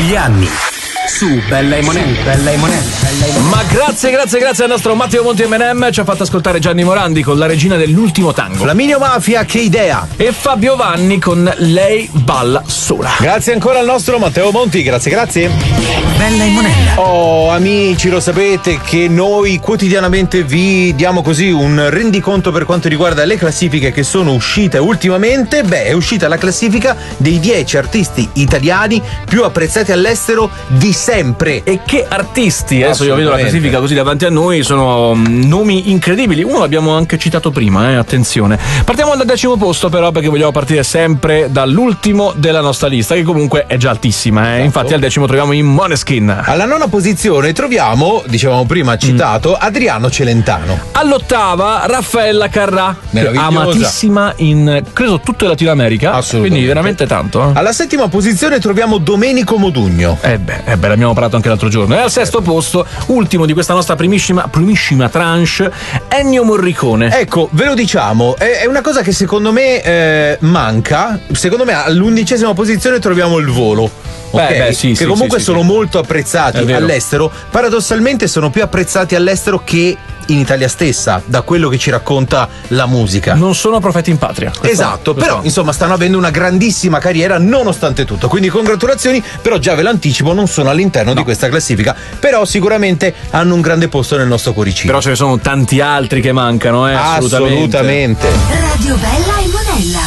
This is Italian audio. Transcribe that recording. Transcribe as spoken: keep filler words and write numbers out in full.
Gli anni su Bella e Monelli, Bella e Monelli, Bella e Monelli. Ma grazie, grazie, grazie al nostro Matteo Monti M and M, ci ha fatto ascoltare Gianni Morandi con La regina dell'ultimo tango. Flaminio Mafia, Che idea! E Fabio Vanni con Lei balla sola. Grazie ancora al nostro Matteo Monti, grazie, grazie. Bella e Monella. Oh, amici, lo sapete che noi quotidianamente vi diamo così un rendiconto per quanto riguarda le classifiche che sono uscite ultimamente. Beh, è uscita la classifica dei dieci artisti italiani più apprezzati all'estero di sempre. E che artisti, adesso io vedo la classifica così davanti a noi, sono nomi incredibili. Uno l'abbiamo anche citato prima, eh, attenzione. Partiamo dal decimo posto però, perché vogliamo partire sempre dall'ultimo della nostra lista, che comunque è già altissima, eh. Infatti al decimo troviamo i Måneskin. Alla nona posizione troviamo, dicevamo prima citato, mm. Adriano Celentano. All'ottava Raffaella Carrà, amatissima in credo tutta Latino America, quindi veramente tanto. Eh. Alla settima posizione troviamo Domenico Modugno. Eh beh, eh beh, l'abbiamo parlato anche l'altro giorno. E al sesto posto, ultimo di questa nostra primissima, primissima tranche, Ennio Morricone. Ecco, ve lo diciamo, è, è una cosa che secondo me eh, manca. Secondo me all'undicesima posizione troviamo Il Volo. Beh, okay? beh, sì, che sì, comunque sì, sono sì, molto apprezzati all'estero. Paradossalmente sono più apprezzati all'estero che in Italia stessa, da quello che ci racconta la musica. Non sono profeti in patria. Esatto, però insomma stanno avendo una grandissima carriera nonostante tutto, quindi congratulazioni, però già ve l'anticipo, non sono all'interno no. di questa classifica, però sicuramente hanno un grande posto nel nostro cuoricino. Però ce ne sono tanti altri che mancano, eh, assolutamente. Assolutamente. Radio Bella e Monella.